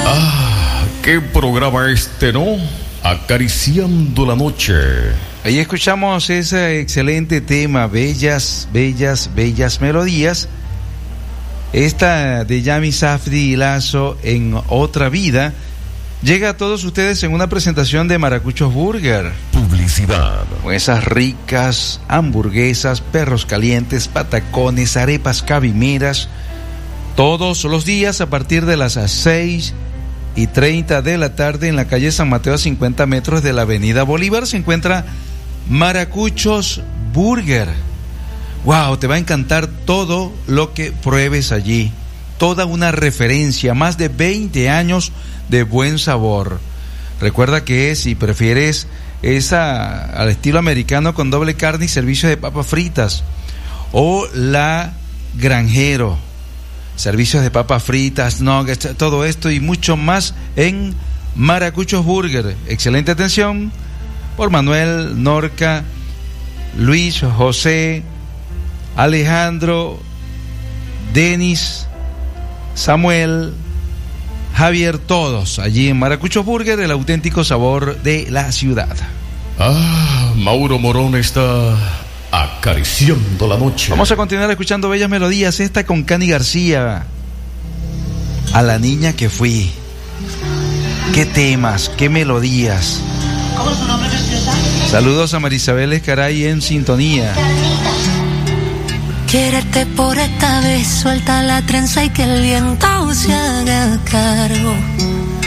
¿Qué programa este, no? Acariciando la noche. Ahí escuchamos ese excelente tema, bellas, bellas, bellas melodías. Esta de Yami Safdie y Lazo, En Otra Vida, llega a todos ustedes en una presentación de Maracuchos Burger. Publicidad. Con esas ricas hamburguesas, perros calientes, patacones, arepas cabimeras, todos los días a partir de las 6:30 de la tarde en la calle San Mateo, a 50 metros de la avenida Bolívar, se encuentra Maracuchos Burger. Wow, te va a encantar todo lo que pruebes allí. Toda una referencia, más de 20 años de buen sabor. Recuerda que si prefieres esa al estilo americano con doble carne y servicio de papas fritas, o la Granjero, servicios de papas fritas, nuggets, todo esto y mucho más en Maracuchos Burger. Excelente atención por Manuel, Norca, Luis, José, Alejandro, Denis, Samuel, Javier, todos allí en Maracuchos Burger, el auténtico sabor de la ciudad. Mauro Morón está acariciando la noche. Vamos a continuar escuchando bellas melodías. Esta con Cani García, A la niña que fui. Qué temas, qué melodías. ¿Cómo es su nombre, preciosa? Saludos a Marisabel Escaray en sintonía. Quiererte por esta vez, suelta la trenza y que el viento se haga cargo.